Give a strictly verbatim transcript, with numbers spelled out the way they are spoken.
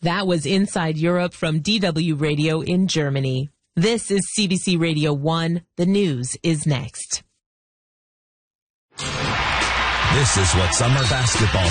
That was Inside Europe from D W Radio in Germany. This is C B C Radio one. The news is next. This is what summer basketball